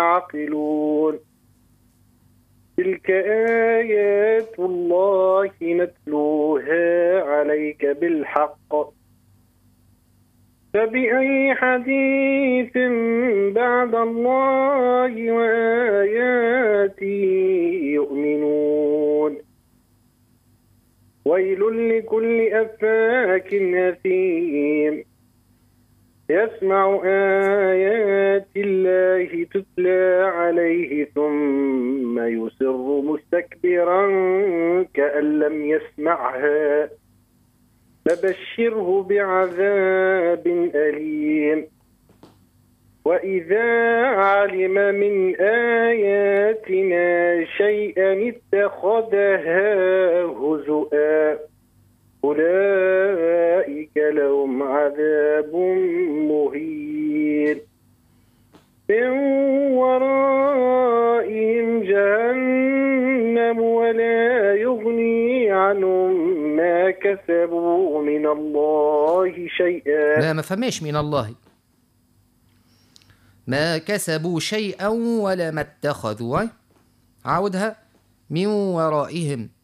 يعقلون تلك آيات الله نتلوها عليك بالحق فبأي حديث بعد الله وآياته يؤمنون ويل لكل أفاك أثيم يسمع آيات الله تتلى عليه ثم يصر مستكبرا كأن لم يسمعها فبشره بعذاب أليم وإذا علم من آياتنا شيئا اتخذها هزؤا أولئك لهم عذاب مهين من ورائهم جهنم ولا يغني عنهم ما كسبوا من الله شيئا. لا ما فهمش من الله ما كسبوا شيئا ولا ما اتخذوا. عاودها من ورائهم